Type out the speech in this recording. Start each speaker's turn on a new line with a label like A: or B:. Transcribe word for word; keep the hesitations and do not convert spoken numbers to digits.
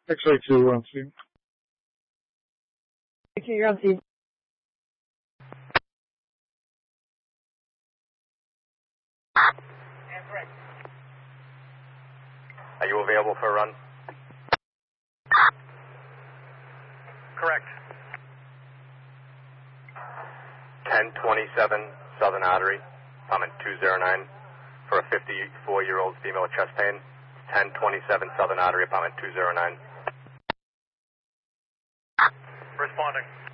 A: X-ray two, uh, Steve.
B: X-ray, you're on, Steve.
C: Are you available for a run? Correct. ten twenty-seven Southern Artery, apartment two oh nine, for a fifty-four-year-old female with chest pain. ten twenty-seven Southern Artery, apartment two oh nine. Responding.